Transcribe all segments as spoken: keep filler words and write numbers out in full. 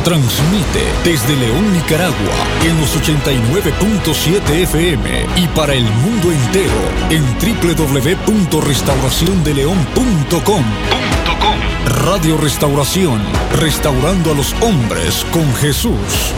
Transmite desde León, Nicaragua, en los ochenta y nueve punto siete F M y para el mundo entero en doble u doble u doble u punto restauración de león punto com. Radio Restauración, restaurando a los hombres con Jesús.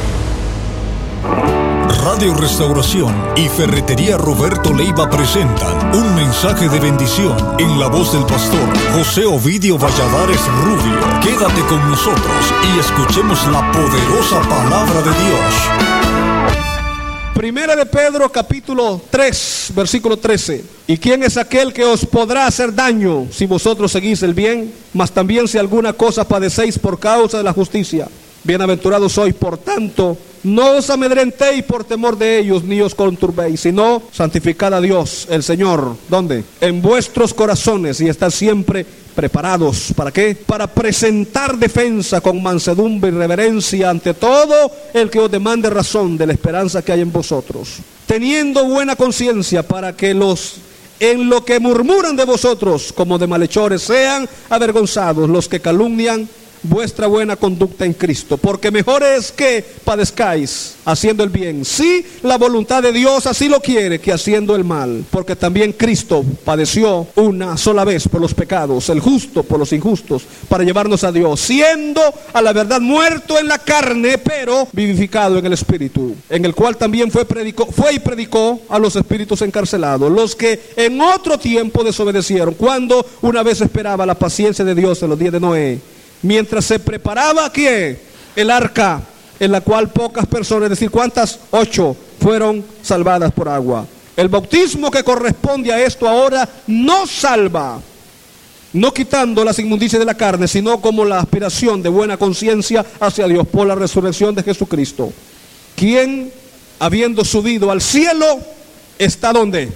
Radio Restauración y Ferretería Roberto Leiva presentan un mensaje de bendición en la voz del pastor José Ovidio Valladares Rubio. Quédate con nosotros y escuchemos la poderosa palabra de Dios. Primera de Pedro, capítulo tres, versículo trece. ¿Y quién es aquel que os podrá hacer daño si vosotros seguís el bien? Mas también si alguna cosa padecéis por causa de la justicia. Bienaventurados sois, por tanto, no os amedrentéis por temor de ellos, ni os conturbéis, sino santificad a Dios, el Señor. ¿Dónde? En vuestros corazones, y estad siempre preparados. ¿Para qué? Para presentar defensa con mansedumbre y reverencia ante todo el que os demande razón de la esperanza que hay en vosotros, teniendo buena conciencia, para que los en lo que murmuran de vosotros como de malhechores sean avergonzados los que calumnian vuestra buena conducta en Cristo, porque mejor es que padezcáis haciendo el bien, si la voluntad de Dios así lo quiere, que haciendo el mal, porque también Cristo padeció una sola vez por los pecados, el justo por los injustos, para llevarnos a Dios, siendo a la verdad muerto en la carne, pero vivificado en el Espíritu, en el cual también fue, predicó, fue y predicó a los espíritus encarcelados, los que en otro tiempo desobedecieron, cuando una vez esperaba la paciencia de Dios en los días de Noé, mientras se preparaba, ¿qué? El arca, en la cual pocas personas, es decir, ¿cuántas? Ocho, fueron salvadas por agua. El bautismo que corresponde a esto ahora no salva, no quitando las inmundicias de la carne, sino como la aspiración de buena conciencia hacia Dios por la resurrección de Jesucristo, quien, habiendo subido al cielo, está ¿dónde?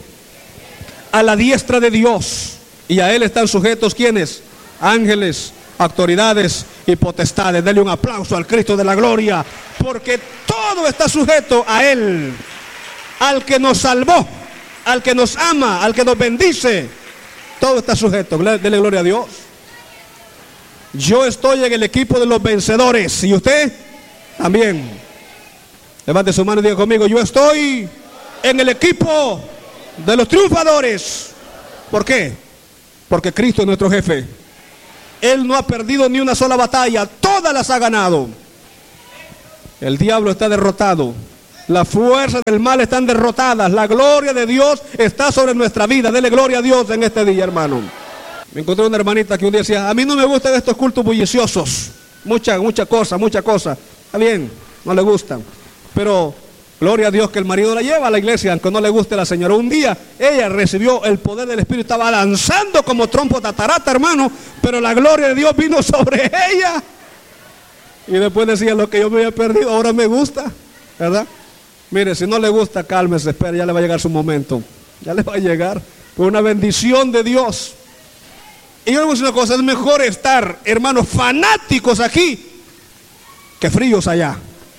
A la diestra de Dios, y a Él están sujetos, ¿quiénes? Ángeles, autoridades y potestades. Denle un aplauso al Cristo de la gloria, porque todo está sujeto a Él, al que nos salvó, al que nos ama, al que nos bendice. Todo está sujeto. Denle gloria a Dios. Yo estoy en el equipo de los vencedores, y usted también. Levante su mano y diga conmigo: yo estoy en el equipo de los triunfadores. ¿Por qué? Porque Cristo es nuestro jefe. Él no ha perdido ni una sola batalla, todas las ha ganado. El diablo está derrotado, las fuerzas del mal están derrotadas, la gloria de Dios está sobre nuestra vida. Dele gloria a Dios en este día, hermano. Me encontré una hermanita que un día decía: a mí no me gustan estos cultos bulliciosos, mucha, mucha cosa, mucha cosa. Está bien, no le gustan, pero gloria a Dios que el marido la lleva a la iglesia, aunque no le guste a la señora. Un día ella recibió el poder del Espíritu, estaba danzando como trompo tatarata, hermano, pero la gloria de Dios vino sobre ella. Y después decía: lo que yo me había perdido, ahora me gusta, ¿verdad? Mire, si no le gusta, cálmese, espera, ya le va a llegar su momento. Ya le va a llegar, por una bendición de Dios. Y yo le voy a decir una cosa: es mejor estar, hermanos, fanáticos aquí que fríos allá.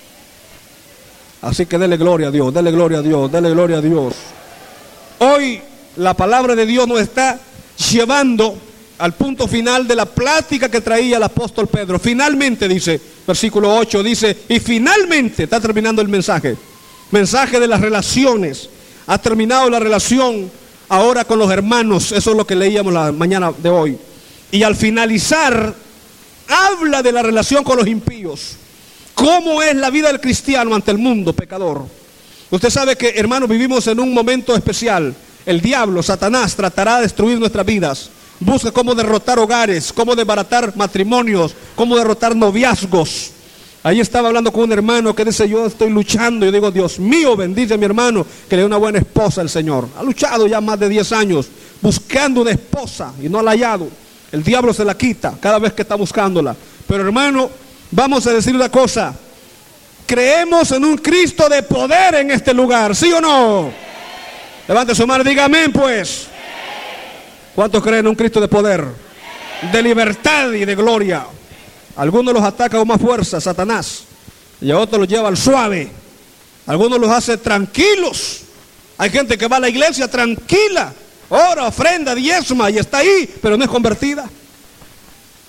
Así que dele gloria a Dios, dele gloria a Dios, dele gloria a Dios. Hoy la palabra de Dios nos está llevando al punto final de la plática que traía el apóstol Pedro. Finalmente, dice, versículo ocho, dice, y finalmente, está terminando el mensaje. Mensaje de las relaciones. Ha terminado la relación ahora con los hermanos. Eso es lo que leíamos la mañana de hoy. Y al finalizar, habla de la relación con los impíos. ¿Cómo es la vida del cristiano ante el mundo pecador? Usted sabe que, hermanos, vivimos en un momento especial. El diablo, Satanás, tratará de destruir nuestras vidas. Busca cómo derrotar hogares, cómo desbaratar matrimonios, cómo derrotar noviazgos. Ahí estaba hablando con un hermano que dice: yo estoy luchando. Yo digo: Dios mío, bendice a mi hermano, que le dé una buena esposa al Señor. Ha luchado ya más de diez años buscando una esposa y no la ha hallado. El diablo se la quita cada vez que está buscándola. Pero, hermano, vamos a decir una cosa: creemos en un Cristo de poder en este lugar, ¿sí o no? Levante su mano y diga amén, pues. ¿Cuántos creen en un Cristo de poder, de libertad y de gloria? Algunos los ataca con más fuerza, Satanás, y a otros los lleva al suave. Algunos los hace tranquilos. Hay gente que va a la iglesia tranquila, ora, ofrenda, diezma y está ahí, pero no es convertida.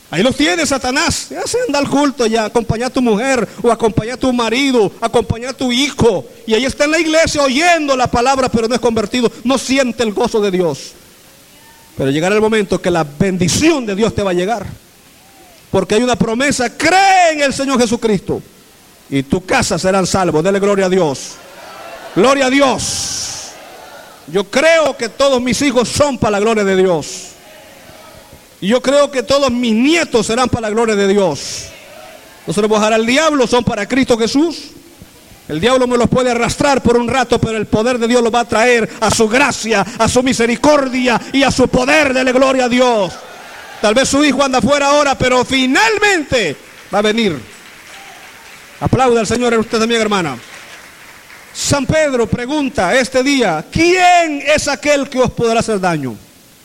Ahí los tiene Satanás. Ya se anda al culto ya, acompañar a tu mujer o acompañar a tu marido, acompañar a tu hijo. Y ahí está en la iglesia oyendo la palabra, pero no es convertido, no siente el gozo de Dios. Pero llegará el momento que la bendición de Dios te va a llegar. Porque hay una promesa, cree en el Señor Jesucristo y tu casa serán salvos. Dele gloria a Dios. Gloria a Dios. Yo creo que todos mis hijos son para la gloria de Dios. Y yo creo que todos mis nietos serán para la gloria de Dios. No se los voy a dejar al diablo, son para Cristo Jesús. El diablo me los puede arrastrar por un rato, pero el poder de Dios los va a traer a su gracia, a su misericordia y a su poder. Dele gloria a Dios. Tal vez su hijo anda afuera ahora, pero finalmente va a venir. Aplauda al Señor, usted también, hermana. San Pedro pregunta este día, ¿quién es aquel que os podrá hacer daño?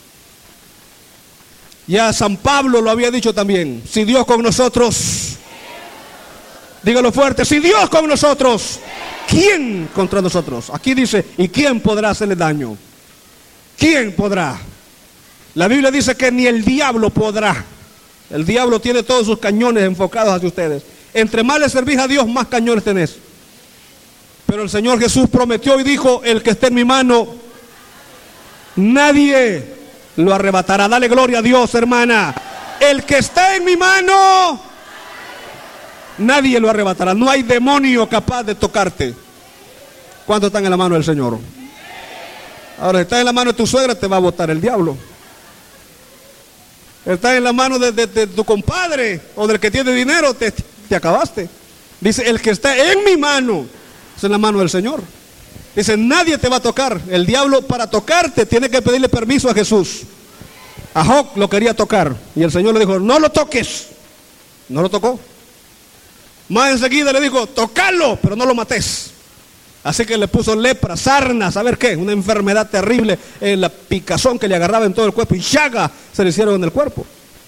Ya San Pablo lo había dicho también, si Dios con nosotros, dígalo fuerte, si Dios con nosotros, ¿quién contra nosotros? Aquí dice, ¿y quién podrá hacerle daño? ¿Quién podrá? La Biblia dice que ni el diablo podrá. El diablo tiene todos sus cañones enfocados hacia ustedes. Entre más le servís a Dios, más cañones tenés. Pero el Señor Jesús prometió y dijo, el que esté en mi mano, nadie lo arrebatará. Dale gloria a Dios, hermana. El que está en mi mano, nadie lo arrebatará. No hay demonio capaz de tocarte. ¿Cuántos están en la mano del Señor? Ahora, si estás en la mano de tu suegra, te va a botar el diablo. Estás en la mano de, de, de tu compadre o del que tiene dinero, te, te acabaste. Dice, el que está en mi mano, es en la mano del Señor. Dice, nadie te va a tocar. El diablo, para tocarte, tiene que pedirle permiso a Jesús. A Job lo quería tocar y el Señor le dijo, no lo toques. No lo tocó. Más enseguida le dijo, tocalo, pero no lo mates. Así que le puso lepra, sarna, ¿saber qué? Una enfermedad terrible, en la picazón que le agarraba en todo el cuerpo y llaga se le hicieron en el cuerpo.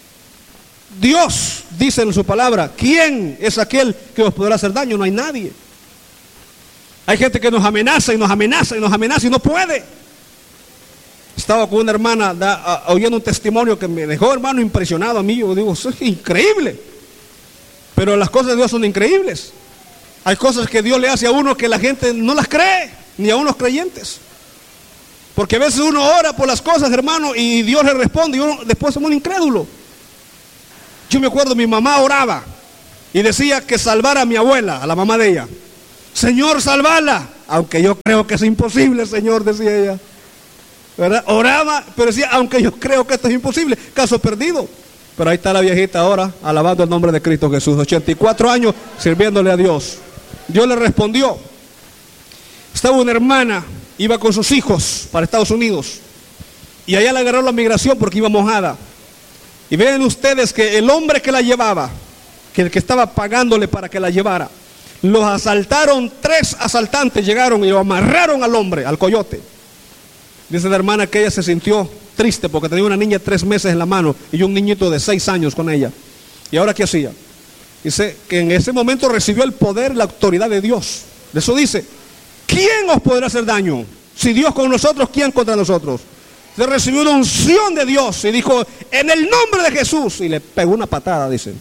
Dios dice en su palabra, ¿quién es aquel que os podrá hacer daño? No hay nadie. Hay gente que nos amenaza y nos amenaza y nos amenaza y no puede. Estaba con una hermana da, a, oyendo un testimonio que me dejó, hermano, impresionado a mí. Yo digo, eso es increíble. Pero las cosas de Dios son increíbles. Hay cosas que Dios le hace a uno que la gente no las cree, ni a unos creyentes. Porque a veces uno ora por las cosas, hermano, y Dios le responde y uno después somos un incrédulo. Yo me acuerdo, mi mamá oraba y decía que salvara a mi abuela, a la mamá de ella. Señor, salvala. Aunque yo creo que es imposible, Señor, decía ella. ¿Verdad? Oraba, pero decía, aunque yo creo que esto es imposible, caso perdido. Pero ahí está la viejita ahora, alabando el nombre de Cristo Jesús, ochenta y cuatro años, sirviéndole a Dios. Dios le respondió. Estaba una hermana, iba con sus hijos para Estados Unidos, y allá le agarró la migración porque iba mojada. Y ven ustedes que el hombre que la llevaba, que el que estaba pagándole para que la llevara, los asaltaron, tres asaltantes llegaron y lo amarraron al hombre, al coyote. Dice la hermana que ella se sintió triste porque tenía una niña de tres meses en la mano y un niñito de seis años con ella. ¿Y ahora qué hacía? Dice que en ese momento recibió el poder y la autoridad de Dios. De eso dice, ¿quién os podrá hacer daño? Si Dios con nosotros, ¿quién contra nosotros? Se recibió una unción de Dios y dijo, en el nombre de Jesús, y le pegó una patada, dice.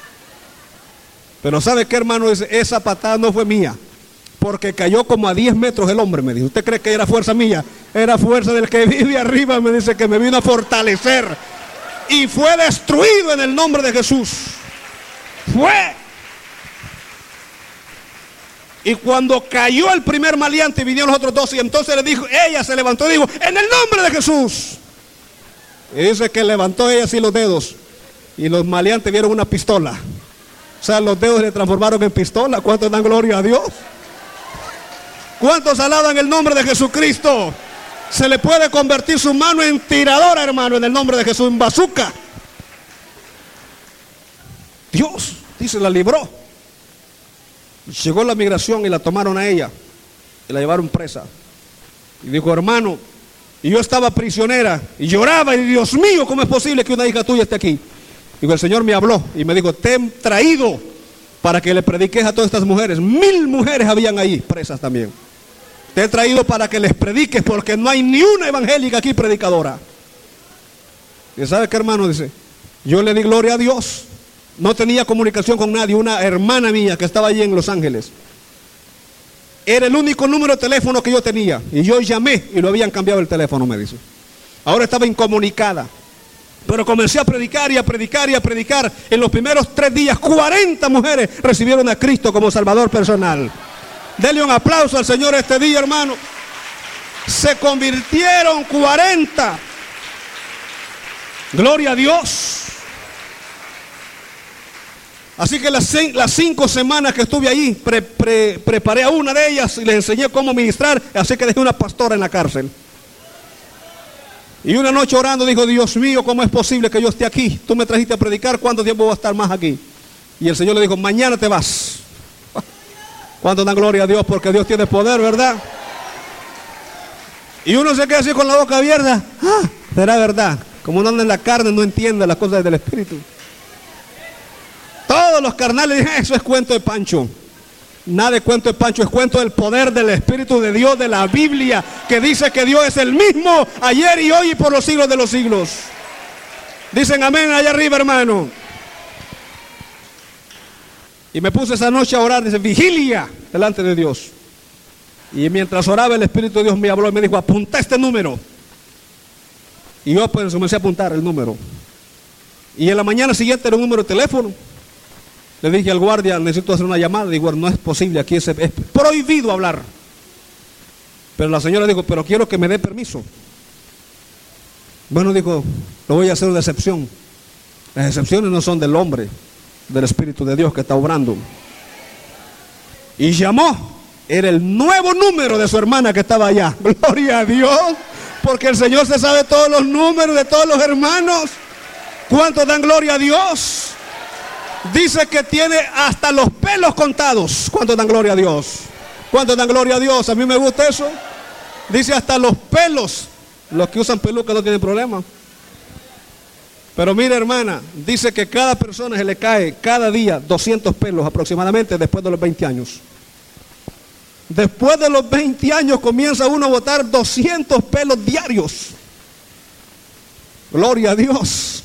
Pero ¿sabe qué, hermano? Dice, esa patada no fue mía, porque cayó como a diez metros el hombre, me dijo. ¿Usted cree que era fuerza mía? Era fuerza del que vive arriba, me dice, que me vino a fortalecer. Y fue destruido en el nombre de Jesús. Fue. Y cuando cayó el primer maleante, vinieron los otros dos, y entonces le dijo, ella se levantó y dijo, en el nombre de Jesús. Y dice que levantó ella así los dedos, y los maleantes vieron una pistola. O sea, los dedos se transformaron en pistola. ¿Cuántos dan gloria a Dios? ¿Cuántos alaban el nombre de Jesucristo? Se le puede convertir su mano en tiradora, hermano, en el nombre de Jesús, en bazooka. Dios, dice, la libró. Llegó la migración y la tomaron a ella y la llevaron presa. Y dijo, hermano, y yo estaba prisionera y lloraba, y Dios mío, ¿cómo es posible que una hija tuya esté aquí? Digo, el Señor me habló y me dijo, te he traído para que le prediques a todas estas mujeres. Mil mujeres habían ahí presas también. Te he traído para que les prediques, porque no hay ni una evangélica aquí predicadora. ¿Y sabe qué, hermano? Dice, Yo le di gloria a Dios. No tenía comunicación con nadie. Una hermana mía que estaba allí en Los Ángeles. Era el único número de teléfono que yo tenía. Y yo llamé y lo habían cambiado el teléfono, me dice. Ahora estaba incomunicada. Pero comencé a predicar y a predicar y a predicar. En los primeros tres días, cuarenta mujeres recibieron a Cristo como Salvador personal. Denle un aplauso al Señor este día, hermano. Se convirtieron cuarenta. Gloria a Dios. Así que las, las cinco semanas que estuve ahí, pre, pre, preparé a una de ellas y les enseñé cómo ministrar. Así que dejé una pastora en la cárcel. Y una noche orando dijo, Dios mío, ¿cómo es posible que yo esté aquí? Tú me trajiste a predicar, ¿cuánto tiempo voy a estar más aquí? Y el Señor le dijo, mañana te vas. ¿Cuánto dan gloria a Dios? Porque Dios tiene poder, ¿verdad? Y uno se queda así con la boca abierta. Ah, será verdad. Como uno anda en la carne, no entiende las cosas del Espíritu. Todos los carnales dicen, eso es cuento de Pancho. Nada de cuento de Pancho, es cuento del poder del Espíritu de Dios, de la Biblia, que dice que Dios es el mismo ayer y hoy y por los siglos de los siglos. Dicen amén allá arriba, hermano. Y me puse esa noche a orar, dice, vigilia delante de Dios. Y mientras oraba, el Espíritu de Dios me habló y me dijo, apunta este número. Y yo pues comencé a apuntar el número. Y en la mañana siguiente era un número de teléfono. Le dije al guardia, necesito hacer una llamada. Digo, no es posible, aquí es, es prohibido hablar. Pero la señora dijo, pero quiero que me dé permiso. Bueno, dijo, lo voy a hacer una excepción. Las excepciones no son del hombre, del Espíritu de Dios que está obrando. Y llamó. Era el nuevo número de su hermana que estaba allá. Gloria a Dios. Porque el Señor se sabe todos los números de todos los hermanos. ¿Cuántos dan gloria a Dios? Dice que tiene hasta los pelos contados. ¿Cuántos dan gloria a Dios? ¿Cuántos dan gloria a Dios? A mí me gusta eso. Dice hasta los pelos. Los que usan peluca no tienen problema. Pero mira, hermana, dice que cada persona se le cae cada día doscientos pelos aproximadamente después de los veinte años. Después de los veinte años comienza uno a botar doscientos pelos diarios. Gloria a Dios.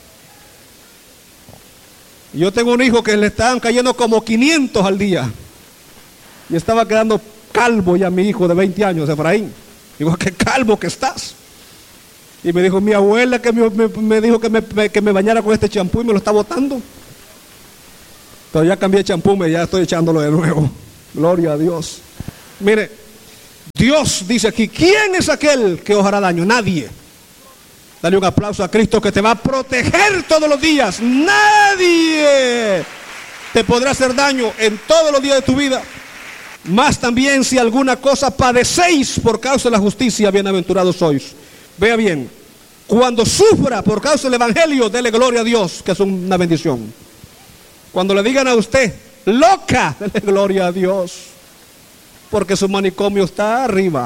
Yo tengo un hijo que le estaban cayendo como quinientos al día. Y estaba quedando calvo ya mi hijo de veinte años, Efraín. Digo, qué calvo que estás. Y me dijo, mi abuela que me, me, me dijo que me, que me bañara con este champú y me lo está botando. Pero ya cambié de champú, me ya estoy echándolo de nuevo. Gloria a Dios. Mire, Dios dice aquí, ¿quién es aquel que os hará daño? Nadie. Dale un aplauso a Cristo que te va a proteger todos los días. Nadie te podrá hacer daño en todos los días de tu vida. Más también si alguna cosa padecéis por causa de la justicia, bienaventurados sois. Vea bien, cuando sufra por causa del Evangelio, dele gloria a Dios, que es una bendición. Cuando le digan a usted, loca, dele gloria a Dios, porque su manicomio está arriba.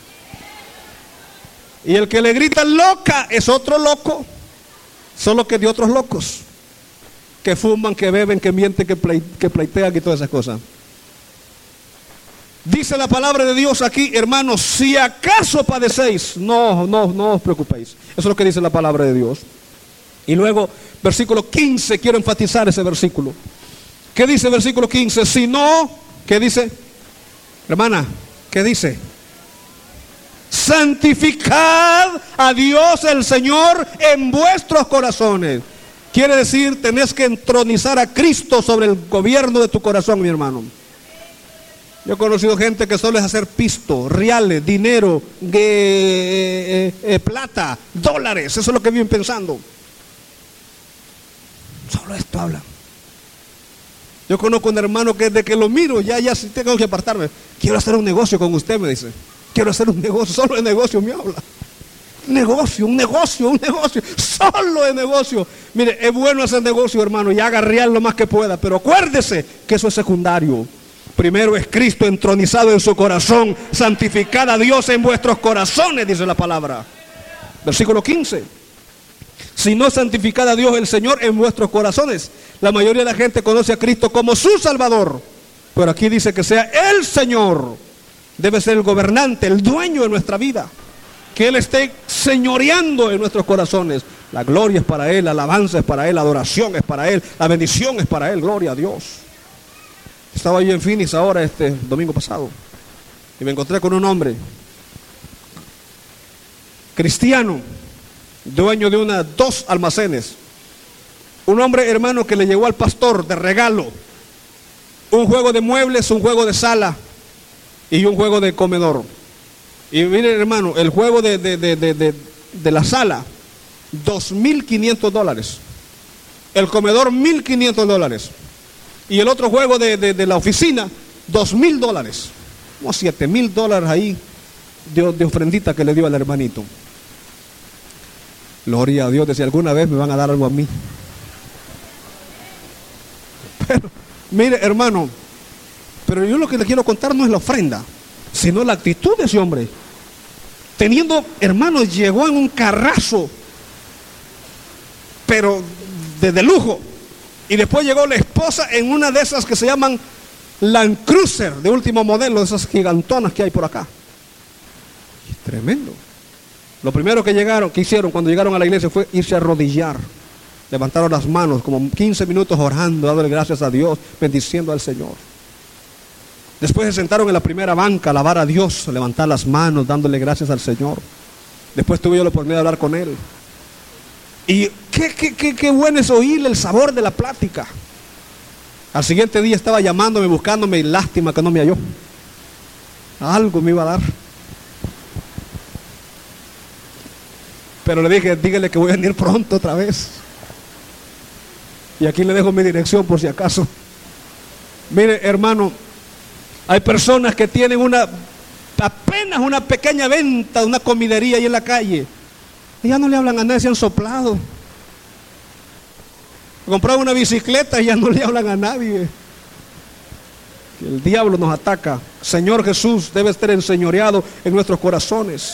Y el que le grita loca es otro loco, solo que de otros locos, que fuman, que beben, que mienten, que, play, que pleitean y todas esas cosas. Dice la palabra de Dios aquí, hermanos, si acaso padecéis, no, no, no os preocupéis. Eso es lo que dice la palabra de Dios. Y luego, versículo quince, quiero enfatizar ese versículo. ¿Qué dice el versículo quince? Si no, ¿qué dice? Hermana, ¿qué dice? Santificad a Dios el Señor en vuestros corazones. Quiere decir, tenés que entronizar a Cristo sobre el gobierno de tu corazón, mi hermano. Yo he conocido gente que solo es hacer pisto, reales, dinero, eh, eh, eh, plata, dólares. Eso es lo que viven pensando. Solo esto hablan. Yo conozco un hermano que desde que lo miro, ya, ya, si tengo que apartarme. Quiero hacer un negocio con usted, me dice. Quiero hacer un negocio, solo de negocio me habla. Negocio, un negocio, un negocio, solo de negocio. Mire, es bueno hacer negocio, hermano, y haga real lo más que pueda, pero acuérdese que eso es secundario. Primero es Cristo entronizado en su corazón. Santificad a Dios en vuestros corazones, dice la palabra. Versículo quince. Si no santificad a Dios el Señor en vuestros corazones. La mayoría de la gente conoce a Cristo como su Salvador, pero aquí dice que sea el Señor. Debe ser el gobernante, el dueño de nuestra vida. Que Él esté señoreando en nuestros corazones. La gloria es para Él, la alabanza es para Él, la adoración es para Él, la bendición es para Él, gloria a Dios. Estaba yo en Phoenix ahora, este domingo pasado, y me encontré con un hombre cristiano, dueño de una, dos almacenes. Un hombre, hermano, que le llegó al pastor de regalo un juego de muebles, un juego de sala y un juego de comedor. Y miren, hermano, el juego de, de, de, de, de, de la sala, dos mil quinientos dólares. El comedor, mil quinientos dólares. Y el otro juego de, de, de la oficina, dos mil dólares. Como siete mil dólares ahí de, de ofrendita que le dio al hermanito. Gloria a Dios, de si alguna vez me van a dar algo a mí. Pero, mire, hermano, pero yo lo que le quiero contar no es la ofrenda, sino la actitud de ese hombre. Teniendo, hermano, llegó en un carrazo, pero de, de lujo. Y después llegó la esposa en una de esas que se llaman Land Cruiser, de último modelo, de esas gigantonas que hay por acá. Tremendo. Lo primero que llegaron, que hicieron cuando llegaron a la iglesia fue irse a arrodillar. Levantaron las manos como quince minutos orando, dándole gracias a Dios, bendiciendo al Señor. Después se sentaron en la primera banca a alabar a Dios, a levantar las manos, dándole gracias al Señor. Después tuve yo la oportunidad de hablar con él. Y qué, qué, qué, qué bueno es oírle el sabor de la plática. Al siguiente día estaba llamándome, buscándome, y lástima que no me halló. Algo me iba a dar. Pero le dije, dígale que voy a venir pronto otra vez. Y aquí le dejo mi dirección por si acaso. Mire, hermano, hay personas que tienen una, apenas una pequeña venta, una comidería ahí en la calle. Y ya no le hablan a nadie, se han soplado. Compraron una bicicleta y ya no le hablan a nadie. El diablo nos ataca. Señor Jesús debe estar enseñoreado en nuestros corazones.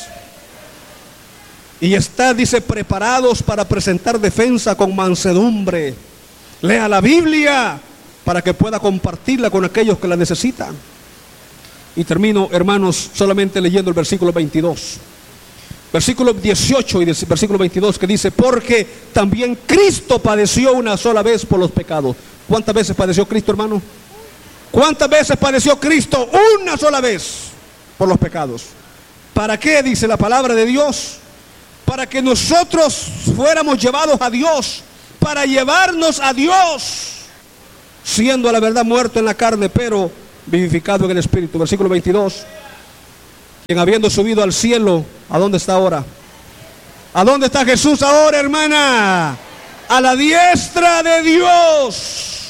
Y está, dice, preparados para presentar defensa con mansedumbre. Lea la Biblia para que pueda compartirla con aquellos que la necesitan. Y termino, hermanos, solamente leyendo el versículo veintidós. Versículo dieciocho y versículo veintidós, que dice: porque también Cristo padeció una sola vez por los pecados. ¿Cuántas veces padeció Cristo, hermano? ¿Cuántas veces padeció Cristo? Una sola vez por los pecados. ¿Para qué? Dice la palabra de Dios. Para que nosotros fuéramos llevados a Dios, para llevarnos a Dios, siendo a la verdad muerto en la carne, pero vivificado en el Espíritu. Versículo veintidós. Quien habiendo subido al cielo, ¿a dónde está ahora? ¿A dónde está Jesús ahora, hermana? A la diestra de Dios,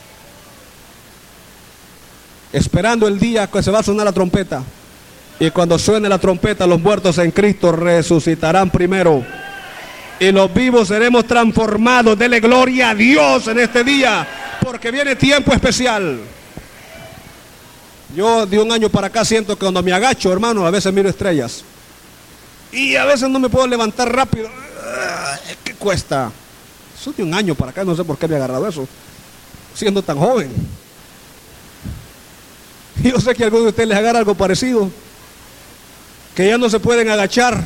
esperando el día que se va a sonar la trompeta. Y cuando suene la trompeta, los muertos en Cristo resucitarán primero. Y los vivos seremos transformados. Dele gloria a Dios en este día, porque viene tiempo especial. Yo de un año para acá siento que cuando me agacho, hermano, a veces miro estrellas. Y a veces no me puedo levantar rápido. ¿Qué cuesta? Eso de un año para acá, no sé por qué me he agarrado eso, siendo tan joven. Yo sé que a algunos de ustedes les agarra algo parecido, que ya no se pueden agachar.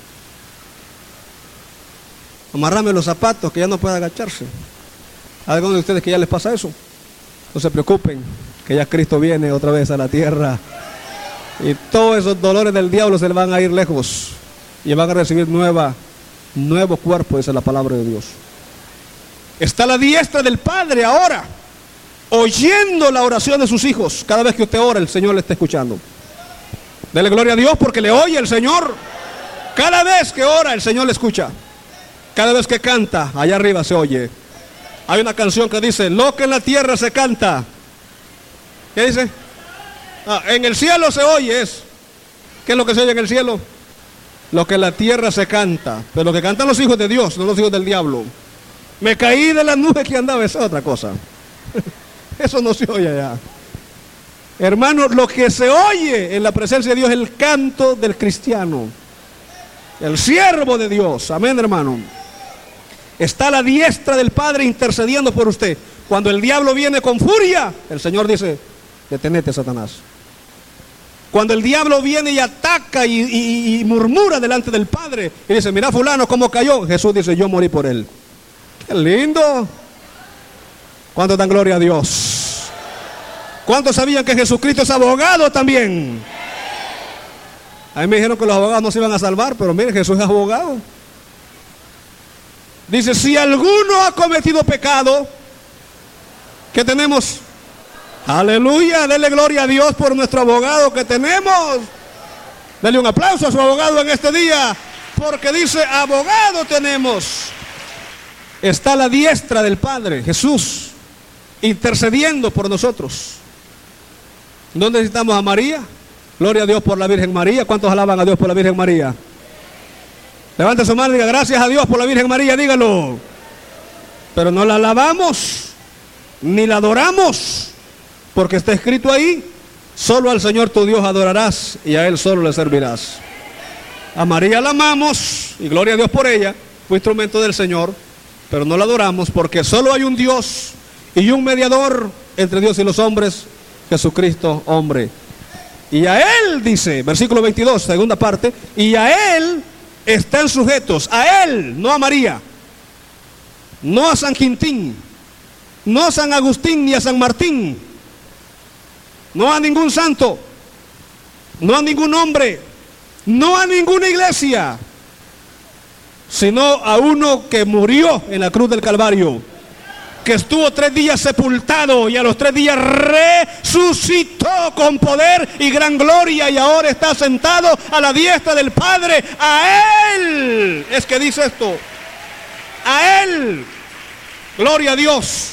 Amarrame los zapatos, que ya no puede agacharse. A algunos de ustedes que ya les pasa eso, no se preocupen, que ya Cristo viene otra vez a la tierra y todos esos dolores del diablo se le van a ir lejos y van a recibir nueva, nuevo cuerpo, dice la palabra de Dios. Está a la diestra del Padre ahora, oyendo la oración de sus hijos. Cada vez que usted ora, el Señor le está escuchando. Dele gloria a Dios porque le oye el Señor. Cada vez que ora, el Señor le escucha. Cada vez que canta, allá arriba se oye. Hay una canción que dice: lo que en la tierra se canta. ¿Qué dice? Ah, en el cielo se oye es. ¿Qué es lo que se oye en el cielo? Lo que en la tierra se canta. Pero lo que cantan los hijos de Dios, no los hijos del diablo. Me caí de la nube que andaba, esa es otra cosa. Eso no se oye allá. Hermanos, lo que se oye en la presencia de Dios es el canto del cristiano, el siervo de Dios. Amén, hermano. Está a la diestra del Padre intercediendo por usted. Cuando el diablo viene con furia, el Señor dice: detenete, Satanás. Cuando el diablo viene y ataca y, y, y murmura delante del Padre y dice, mira fulano cómo cayó, Jesús dice, yo morí por él. ¡Qué lindo! ¿Cuántos dan gloria a Dios? ¿Cuántos sabían que Jesucristo es abogado también? A mí me dijeron que los abogados no se iban a salvar, pero miren, Jesús es abogado. Dice, si alguno ha cometido pecado, ¿qué tenemos? Aleluya, denle gloria a Dios por nuestro abogado que tenemos. Denle un aplauso a su abogado en este día, porque dice, abogado tenemos. Está a la diestra del Padre, Jesús, intercediendo por nosotros. ¿No necesitamos a María? Gloria a Dios por la Virgen María. ¿Cuántos alaban a Dios por la Virgen María? Levante su mano y diga, gracias a Dios por la Virgen María, dígalo. Pero no la alabamos, ni la adoramos, porque está escrito ahí, solo al Señor tu Dios adorarás y a Él solo le servirás. A María la amamos y gloria a Dios por ella, fue instrumento del Señor, pero no la adoramos porque solo hay un Dios y un mediador entre Dios y los hombres, Jesucristo hombre. Y a Él, dice, versículo veintidós, segunda parte, y a Él están sujetos, a Él, no a María, no a San Quintín, no a San Agustín ni a San Martín, no a ningún santo, no a ningún hombre, no a ninguna iglesia, sino a uno que murió en la cruz del Calvario, que estuvo tres días sepultado y a los tres días resucitó con poder y gran gloria y ahora está sentado a la diestra del Padre. A Él es que dice esto, a Él, gloria a Dios,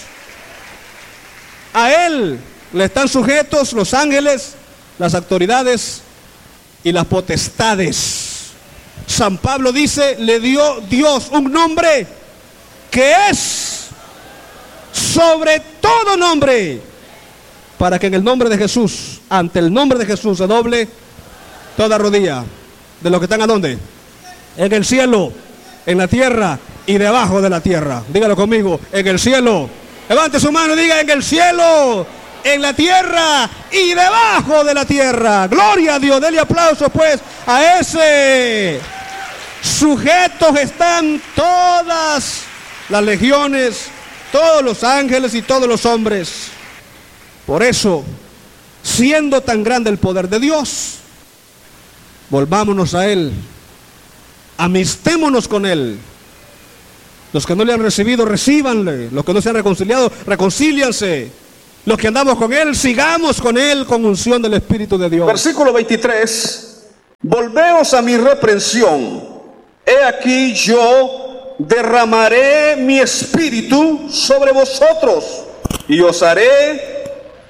a Él le están sujetos los ángeles, las autoridades y las potestades. San Pablo dice, le dio Dios un nombre que es sobre todo nombre, para que en el nombre de Jesús, ante el nombre de Jesús, se doble toda rodilla de los que están ¿a dónde? En el cielo, en la tierra y debajo de la tierra. Dígalo conmigo, en el cielo. Levante su mano y diga, en el cielo, en la tierra y debajo de la tierra. Gloria a Dios, denle aplausos pues a ese. Sujetos están todas las legiones, todos los ángeles y todos los hombres. Por eso, siendo tan grande el poder de Dios, volvámonos a Él, amistémonos con Él. Los que no le han recibido, recíbanle. Los que no se han reconciliado, reconcílianse. Los que andamos con Él, sigamos con Él con unción del Espíritu de Dios. Versículo veintitrés. Volveos a mi reprensión. He aquí yo derramaré mi espíritu sobre vosotros y os haré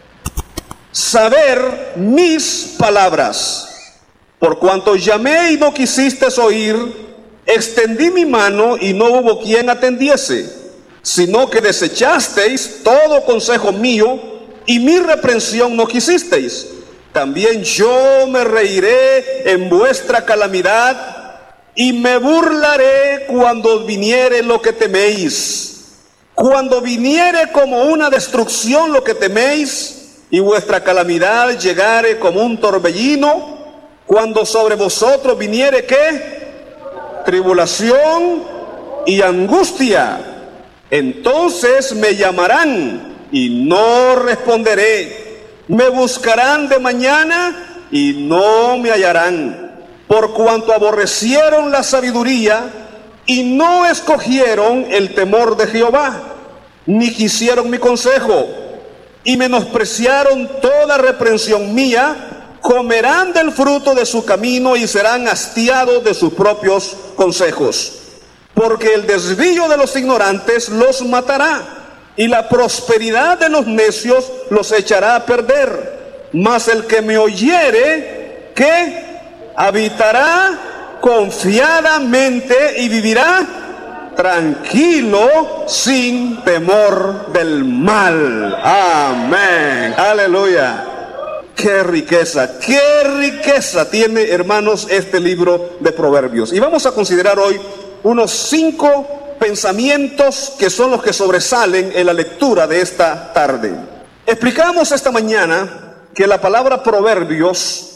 saber mis palabras. Por cuanto llamé y no quisisteis oír, extendí mi mano y no hubo quien atendiese, sino que desechasteis todo consejo mío y mi reprensión no quisisteis. También yo me reiré en vuestra calamidad y me burlaré cuando viniere lo que teméis. Cuando viniere como una destrucción lo que teméis, y vuestra calamidad llegare como un torbellino, cuando sobre vosotros viniere ¿qué? Tribulación y angustia, entonces me llamarán y no responderé. Me buscarán de mañana y no me hallarán. Por cuanto aborrecieron la sabiduría y no escogieron el temor de Jehová, ni quisieron mi consejo, y menospreciaron toda reprensión mía, comerán del fruto de su camino y serán hastiados de sus propios consejos. Porque el desvío de los ignorantes los matará, y la prosperidad de los necios los echará a perder. Mas el que me oyere, ¿qué? Habitará confiadamente y vivirá tranquilo sin temor del mal. Amén. Aleluya. Qué riqueza, qué riqueza tiene, hermanos, este libro de Proverbios. Y vamos a considerar hoy unos cinco pensamientos que son los que sobresalen en la lectura de esta tarde. Explicamos esta mañana que la palabra proverbios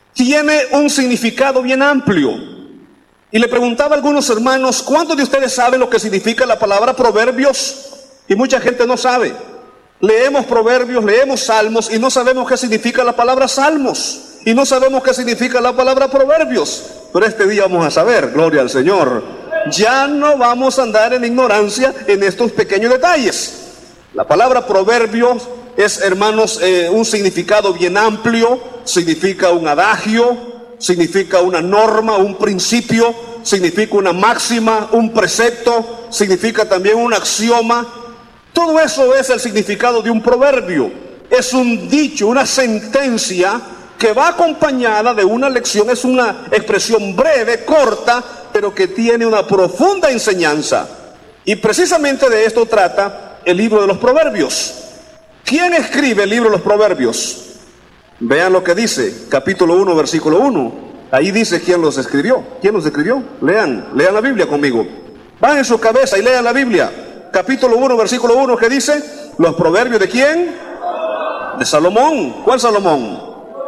tiene un significado bien amplio. Y le preguntaba a algunos hermanos, ¿cuántos de ustedes saben lo que significa la palabra proverbios? Y mucha gente no sabe. Leemos proverbios, leemos salmos y no sabemos qué significa la palabra salmos. Y no sabemos qué significa la palabra proverbios. Pero este día vamos a saber, gloria al Señor. Ya no vamos a andar en ignorancia en estos pequeños detalles. La palabra proverbios es, hermanos, eh, un significado bien amplio. Significa un adagio, significa una norma, un principio, significa una máxima, un precepto, significa también un axioma. Todo eso es el significado de un proverbio. Es un dicho, una sentencia que va acompañada de una lección. Es una expresión breve, corta, pero que tiene una profunda enseñanza. Y precisamente de esto trata el libro de los Proverbios. ¿Quién escribe el libro de los Proverbios? Vean lo que dice, capítulo uno, versículo uno. Ahí dice quién los escribió. ¿Quién los escribió? Lean, lean la Biblia conmigo. Van en su cabeza y lean la Biblia. Capítulo uno, versículo uno, ¿qué dice? ¿Los Proverbios de quién? De Salomón. ¿Cuál Salomón?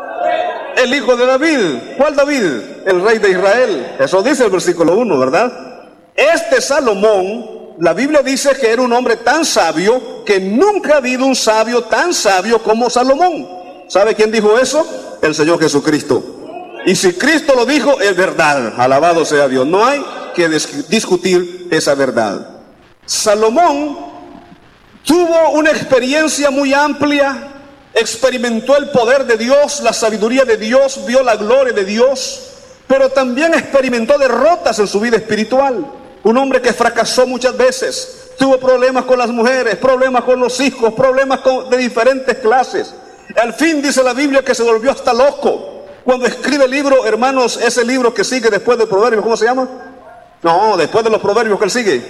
El hijo de David. ¿Cuál David? El rey de Israel. Eso dice el versículo uno, ¿verdad? Este Salomón, la Biblia dice que era un hombre tan sabio que nunca ha habido un sabio tan sabio como Salomón. ¿Sabe quién dijo eso? El Señor Jesucristo. Y si Cristo lo dijo, es verdad. Alabado sea Dios. No hay que discutir esa verdad. Salomón tuvo una experiencia muy amplia. Experimentó el poder de Dios, la sabiduría de Dios, vio la gloria de Dios, pero también experimentó derrotas en su vida espiritual. Un hombre que fracasó muchas veces, tuvo problemas con las mujeres, problemas con los hijos, problemas con, de diferentes clases. Al fin dice la Biblia que se volvió hasta loco. Cuando escribe el libro, hermanos, ese libro que sigue después del Proverbio, ¿cómo se llama? No, después de los Proverbios, ¿cuál sigue?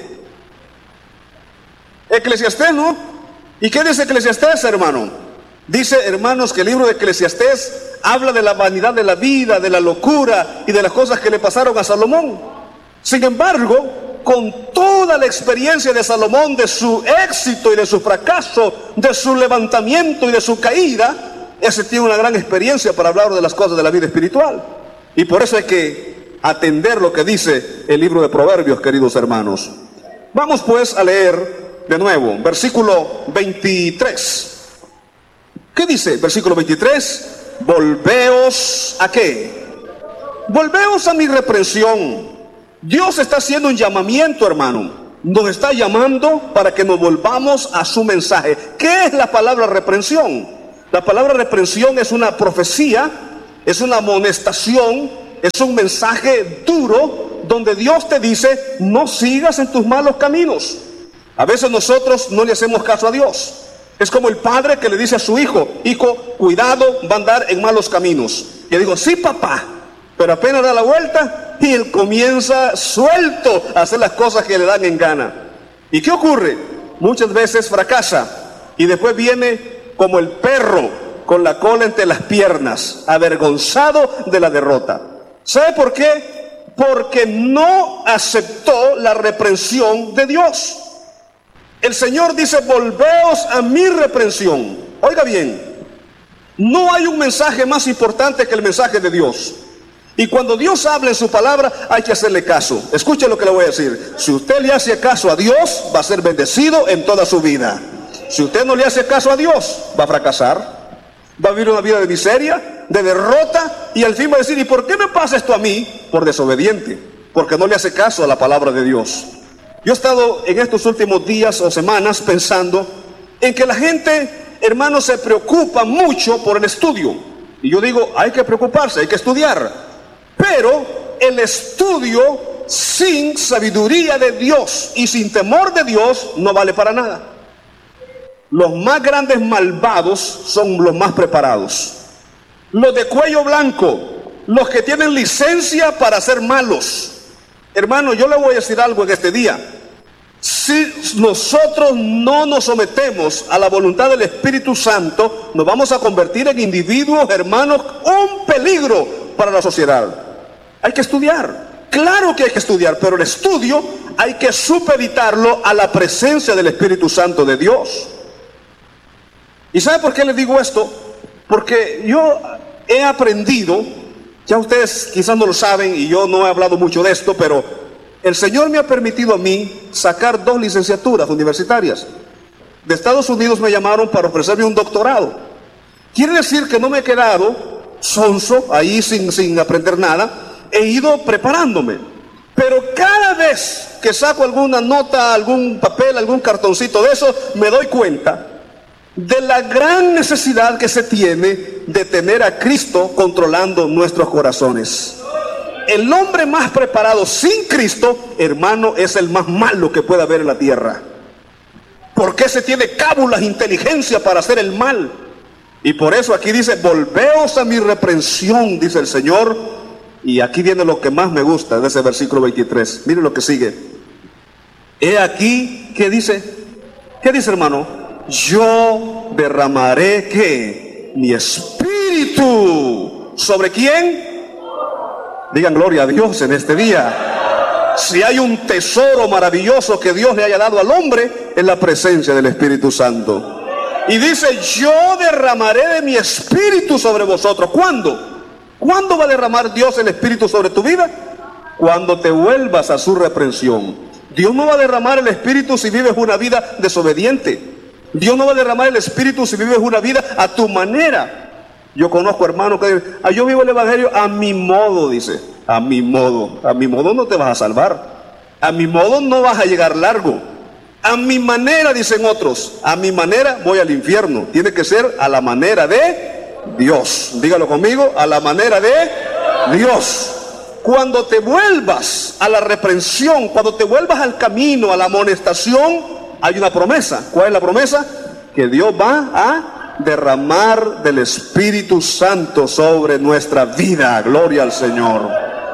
Eclesiastés, ¿no? ¿Y qué dice Eclesiastés, hermano? Dice, hermanos, que el libro de Eclesiastés habla de la vanidad de la vida, de la locura y de las cosas que le pasaron a Salomón. Sin embargo, con toda la experiencia de Salomón, de su éxito y de su fracaso, de su levantamiento y de su caída, ese tiene una gran experiencia para hablar de las cosas de la vida espiritual. Y por eso hay que atender lo que dice el libro de Proverbios, queridos hermanos. Vamos pues a leer de nuevo, versículo veintitrés. ¿Qué dice? Versículo veintitrés. Volveos ¿a qué? Volveos a mi reprensión. Dios está haciendo un llamamiento, hermano. Nos está llamando para que nos volvamos a su mensaje. ¿Qué es la palabra reprensión? La palabra reprensión es una profecía, es una amonestación, es un mensaje duro donde Dios te dice, no sigas en tus malos caminos. A veces nosotros no le hacemos caso a Dios. Es como el padre que le dice a su hijo, hijo, cuidado, va a andar en malos caminos. Y le digo, sí papá, pero apenas da la vuelta y él comienza suelto a hacer las cosas que le dan en gana. ¿Y qué ocurre? Muchas veces fracasa y después viene como el perro con la cola entre las piernas, avergonzado de la derrota. ¿Sabe por qué? Porque no aceptó la reprensión de Dios. El Señor dice, volveos a mi reprensión. Oiga bien, no hay un mensaje más importante que el mensaje de Dios. Y cuando Dios habla en su palabra, hay que hacerle caso. Escuche lo que le voy a decir. Si usted le hace caso a Dios, va a ser bendecido en toda su vida. Si usted no le hace caso a Dios, va a fracasar. Va a vivir una vida de miseria, de derrota, y al fin va a decir, ¿y por qué me pasa esto a mí? Por desobediente, porque no le hace caso a la palabra de Dios. Yo he estado en estos últimos días o semanas pensando en que la gente, hermanos, se preocupa mucho por el estudio. Y yo digo, hay que preocuparse, hay que estudiar. Pero el estudio sin sabiduría de Dios y sin temor de Dios no vale para nada. Los más grandes malvados son los más preparados. Los de cuello blanco, los que tienen licencia para ser malos. Hermano, yo le voy a decir algo en este día. Si nosotros no nos sometemos a la voluntad del Espíritu Santo, nos vamos a convertir en individuos, hermanos, un peligro para la sociedad. Hay que estudiar. Claro que hay que estudiar, pero el estudio hay que supeditarlo a la presencia del Espíritu Santo de Dios. ¿Y sabe por qué les digo esto? Porque yo he aprendido Ya ustedes quizás no lo saben y yo no he hablado mucho de esto, pero el Señor me ha permitido a mí sacar dos licenciaturas universitarias. De Estados Unidos me llamaron para ofrecerme un doctorado. Quiere decir que no me he quedado sonso ahí sin, sin aprender nada. He ido preparándome. Pero cada vez que saco alguna nota, algún papel, algún cartoncito de eso, me doy cuenta de la gran necesidad que se tiene de tener a Cristo controlando nuestros corazones. El hombre más preparado sin Cristo, hermano, es el más malo que pueda haber en la tierra. Porque se tiene cábulas, inteligencia para hacer el mal. Y por eso aquí dice, volveos a mi reprensión, dice el Señor. Y aquí viene lo que más me gusta de ese versículo veintitrés. Miren lo que sigue. He aquí, ¿qué dice? ¿Qué dice, hermano? Yo derramaré, ¿qué? Mi espíritu. ¿Sobre quién? Digan gloria a Dios en este día. Si hay un tesoro maravilloso que Dios le haya dado al hombre, es la presencia del Espíritu Santo. Y dice, yo derramaré de mi espíritu sobre vosotros. ¿Cuándo? ¿Cuándo va a derramar Dios el espíritu sobre tu vida? Cuando te vuelvas a su reprensión. Dios no va a derramar el espíritu si vives una vida desobediente. Dios no va a derramar el espíritu si vives una vida a tu manera. Yo conozco hermanos que dicen, ah, yo vivo el evangelio a mi modo, dice. A mi modo. A mi modo no te vas a salvar. A mi modo no vas a llegar largo. A mi manera, dicen otros. A mi manera voy al infierno. Tiene que ser a la manera de Dios. Dígalo conmigo, a la manera de Dios. Cuando te vuelvas a la reprensión, cuando te vuelvas al camino, a la amonestación, hay una promesa. ¿Cuál es la promesa? Que Dios va a derramar del Espíritu Santo sobre nuestra vida. Gloria al Señor.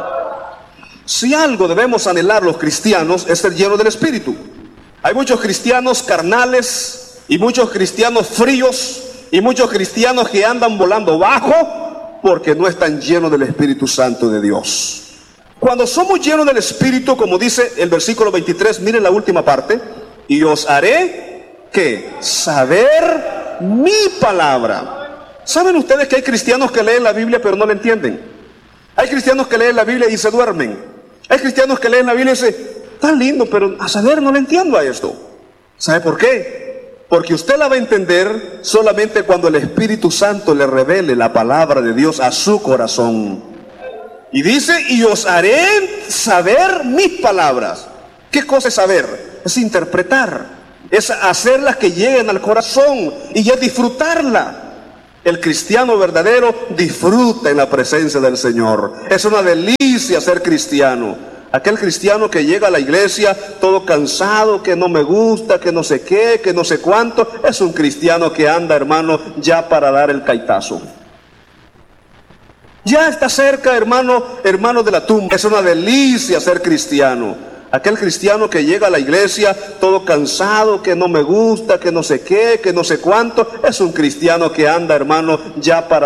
Si algo debemos anhelar los cristianos es ser llenos del Espíritu. Hay muchos cristianos carnales y muchos cristianos fríos y muchos cristianos que andan volando bajo porque no están llenos del Espíritu Santo de Dios. Cuando somos llenos del Espíritu, como dice el versículo veintitrés, miren la última parte, y os haré, ¿qué? Saber mi palabra. ¿Saben ustedes que hay cristianos que leen la Biblia pero no la entienden? Hay cristianos que leen la Biblia y se duermen. Hay cristianos que leen la Biblia y dicen, está lindo, pero a saber no le entiendo a esto. ¿Sabe por qué? Porque usted la va a entender solamente cuando el Espíritu Santo le revele la palabra de Dios a su corazón. Y dice, y os haré saber mis palabras. ¿Qué cosa es saber? Es interpretar, es hacerlas que lleguen al corazón y es disfrutarla. El cristiano verdadero disfruta en la presencia del Señor. Es una delicia ser cristiano. Aquel cristiano que llega a la iglesia todo cansado, que no me gusta, que no sé qué, que no sé cuánto, es un cristiano que anda, hermano, ya para dar el caitazo. Ya está cerca, hermano, hermano de la tumba. Es una delicia ser cristiano. Aquel cristiano que llega a la iglesia todo cansado, que no me gusta, que no sé qué, que no sé cuánto, es un cristiano que anda, hermano, ya para